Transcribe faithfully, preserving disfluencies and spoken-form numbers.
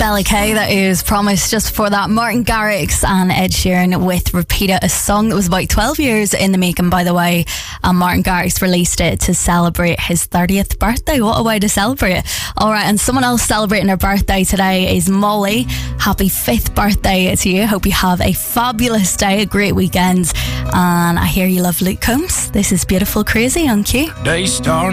Stella K, that is Promise. Just before that, Martin Garrix and Ed Sheeran with Repeat It, a song that was about twelve years in the making, by the way, and Martin Garrix released it to celebrate his thirtieth birthday. What a way to celebrate. Alright, and someone else celebrating her birthday today is Molly. Happy fifth birthday to you. Hope you have a fabulous day, a great weekend, and I hear you love Luke Combs. This is Beautiful Crazy on Q. Daystar